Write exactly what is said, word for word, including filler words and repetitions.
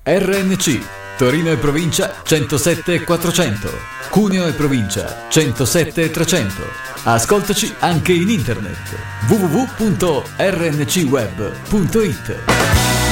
R N C, Torino e provincia centosette e quattrocento, Cuneo e provincia centosette e trecento. Ascoltaci anche in internet w w w punto r n c web punto i t.